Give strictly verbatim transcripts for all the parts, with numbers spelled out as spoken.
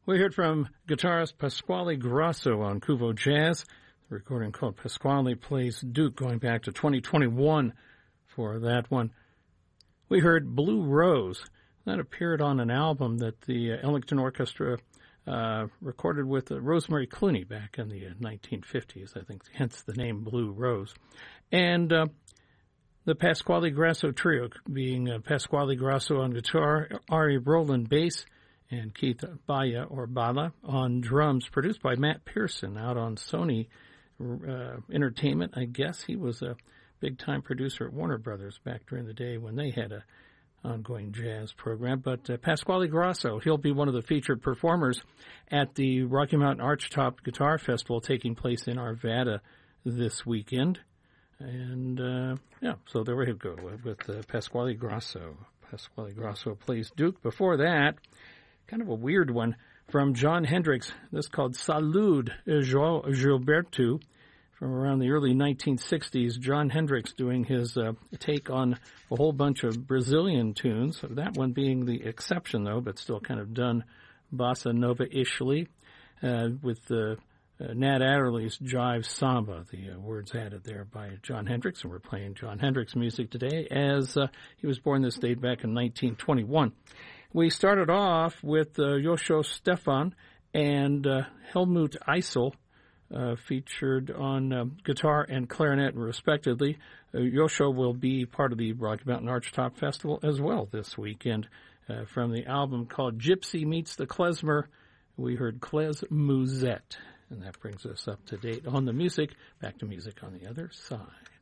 We heard from guitarist Pasquale Grasso on Kuvo Jazz, the recording called Pasquale Plays Duke, going back to twenty twenty-one for that one. We heard Blue Rose. That appeared on an album that the uh, Ellington Orchestra uh, recorded with uh, Rosemary Clooney back in the uh, nineteen fifties, I think, hence the name Blue Rose. And uh, the Pasquale Grasso Trio, being uh, Pasquale Grasso on guitar, Ari Rowland bass, and Keith Baya or Bala on drums, produced by Matt Pearson out on Sony uh, Entertainment. I guess he was a big-time producer at Warner Brothers back during the day when they had a ongoing jazz program. But uh, Pasquale Grasso, he'll be one of the featured performers at the Rocky Mountain Archtop Guitar Festival taking place in Arvada this weekend. And, uh, yeah, so there we go with uh, Pasquale Grasso. Pasquale Grasso Plays Duke. Before that, kind of a weird one from Jon Hendricks. This is called Salud João Gilberto from around the early nineteen sixties. Jon Hendricks doing his uh, take on a whole bunch of Brazilian tunes, that one being the exception, though, but still kind of done bossa nova-ishly uh, with the uh, Nat Adderley's Jive Samba, the uh, words added there by Jon Hendricks. And we're playing Jon Hendricks music today as uh, he was born this date back in nineteen twenty-one. We started off with uh, Joscho Stephan and uh, Helmut Eisel, uh, featured on uh, guitar and clarinet, respectively. Uh, Joscho will be part of the Rocky Mountain Archtop Festival as well this weekend. Uh, from the album called Gypsy Meets the Klezmer, we heard Klez Musette. And that brings us up to date on the music. Back to music on the other side.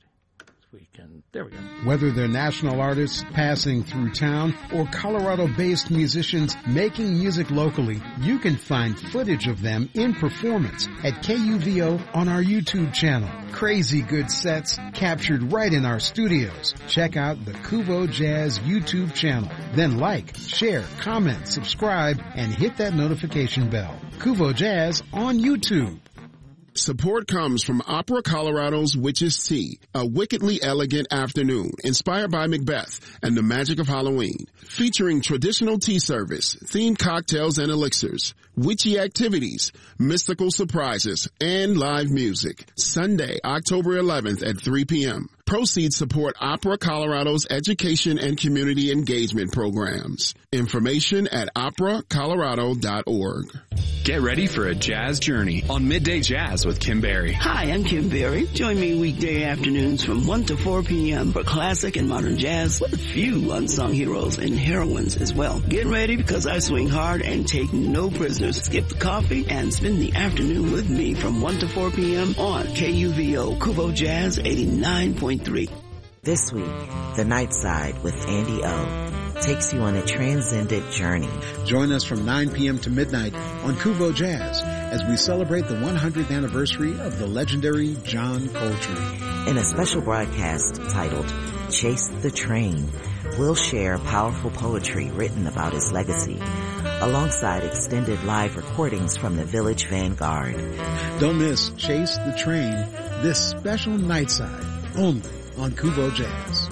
Weekend. There we go. Whether they're national artists passing through town or Colorado-based musicians making music locally, you can find footage of them in performance at K U V O on our YouTube channel. Crazy good sets captured right in our studios. Check out the Kuvo Jazz YouTube channel. Then like, share, comment, subscribe, and hit that notification bell. Kuvo Jazz on YouTube. Support comes from Opera Colorado's Witch's Tea, a wickedly elegant afternoon inspired by Macbeth and the magic of Halloween, featuring traditional tea service, themed cocktails and elixirs, witchy activities, mystical surprises, and live music. Sunday, October eleventh at three p.m. Proceeds support Opera Colorado's education and community engagement programs. Information at opera colorado dot org. Get ready for a jazz journey on Midday Jazz with Kim Berry. Hi, I'm Kim Berry. Join me weekday afternoons from one to four p.m. for classic and modern jazz with a few unsung heroes and heroines as well. Get ready because I swing hard and take no prisoners. Skip the coffee and spend the afternoon with me from one to four p.m. on K U V O Kuvo Jazz eighty-nine point three. This week, The Night Side with Andy O takes you on a transcendent journey. Join us from nine p.m. to midnight on Kuvo Jazz as we celebrate the one hundredth anniversary of the legendary John Coltrane. In a special broadcast titled Chase the Train, we'll share powerful poetry written about his legacy, alongside extended live recordings from the Village Vanguard. Don't miss Chase the Train, this special night side, only on Kuvo Jazz.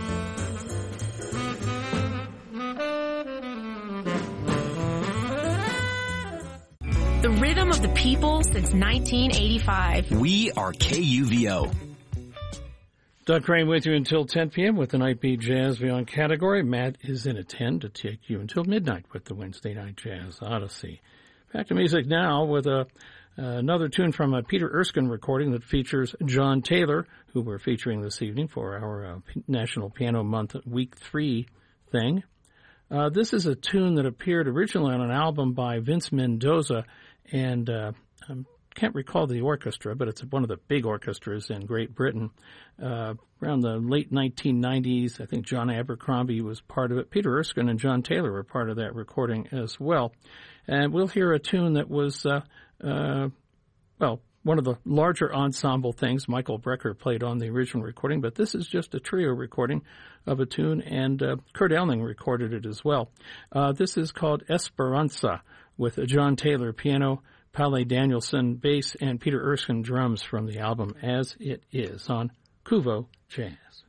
The rhythm of the people since nineteen eighty-five. We are K U V O. Doug Crane with you until ten p.m. with the Night Beat Jazz Beyond category. Matt is in at ten to take you until midnight with the Wednesday Night Jazz Odyssey. Back to music now with a, uh, another tune from a Peter Erskine recording that features John Taylor, who we're featuring this evening for our uh, P- National Piano Month Week three thing. Uh, this is a tune that appeared originally on an album by Vince Mendoza, and uh, I can't recall the orchestra, but it's one of the big orchestras in Great Britain. Uh, around the late nineteen nineties, I think John Abercrombie was part of it. Peter Erskine and John Taylor were part of that recording as well. And we'll hear a tune that was, uh, uh, well, one of the larger ensemble things Michael Brecker played on the original recording, but this is just a trio recording of a tune, and uh, Kurt Elling recorded it as well. Uh, this is called Esperanza, with John Taylor piano, Pale Danielson bass, and Peter Erskine drums from the album As It Is on Kuvo Jazz.